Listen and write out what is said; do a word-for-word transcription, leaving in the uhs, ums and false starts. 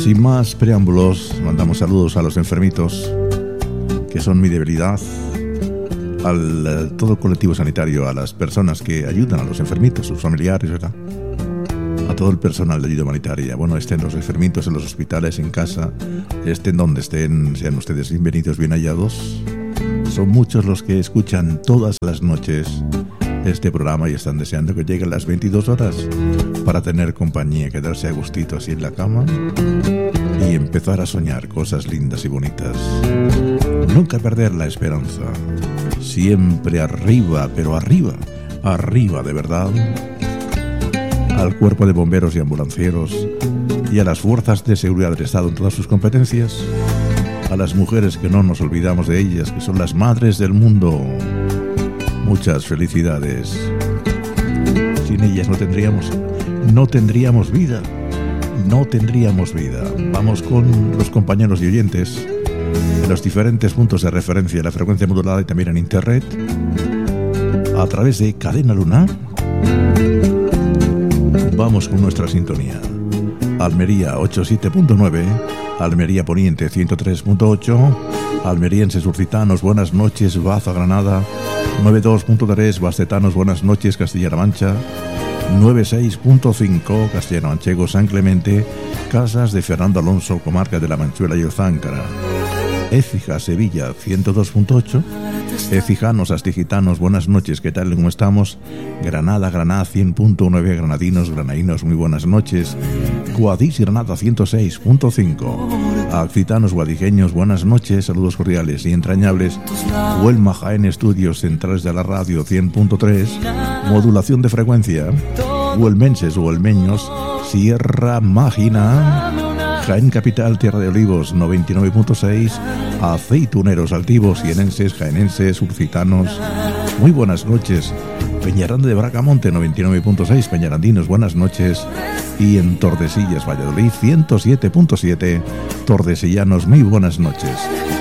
Sin más preámbulos, mandamos saludos a los enfermitos, que son mi debilidad, al uh, todo colectivo sanitario, a las personas que ayudan a los enfermitos, sus familiares, ¿verdad? A todo el personal de ayuda humanitaria. Bueno, estén los enfermitos en los hospitales, en casa, estén donde estén, sean ustedes bienvenidos, bien hallados. Son muchos los que escuchan todas las noches este programa y están deseando que lleguen las veintidós horas para tener compañía, quedarse a gustito así en la cama y empezar a soñar cosas lindas y bonitas. Nunca perder la esperanza, siempre arriba, pero arriba, arriba de verdad. Al cuerpo de bomberos y ambulancieros y a las fuerzas de seguridad del Estado en todas sus competencias, a las mujeres que no nos olvidamos de ellas, que son las madres del mundo. Muchas felicidades. Sin ellas no tendríamos, no tendríamos vida, no tendríamos vida. Vamos con los compañeros y oyentes en los diferentes puntos de referencia de la frecuencia modulada y también en internet a través de Cadena Lunar. Vamos con nuestra sintonía. Almería ochenta y siete punto nueve, Almería Poniente ciento tres punto ocho, almerienses urcitanos, buenas noches, Baza, Granada, noventa y dos punto tres, bascetanos, buenas noches, Castilla-La Mancha, noventa y seis punto cinco, Castellano-Manchego, San Clemente, Casas de Fernando Alonso, comarca de La Manchuela y Ozáncara, Écija, Sevilla, ciento dos punto ocho, Ecijanos, Astigitanos, buenas noches, ¿qué tal? ¿Cómo estamos? Granada, Granada, cien punto nueve, Granadinos, Granadinos, muy buenas noches. Guadix y Granada, ciento seis punto cinco. Accitanos, guadijeños, buenas noches, saludos cordiales y entrañables. Huelma, Jaén, estudios centrales de la radio, cien punto tres, modulación de frecuencia. Huelmenses, huelmeños, Sierra Mágina, Jaén Capital, Tierra de Olivos, noventa y nueve punto seis, aceituneros altivos, jienenses, jaenenses, urcitanos, muy buenas noches. Peñaranda de Bracamonte, noventa y nueve punto seis, peñarandinos, buenas noches. Y en Tordesillas, Valladolid, ciento siete punto siete, tordesillanos, muy buenas noches.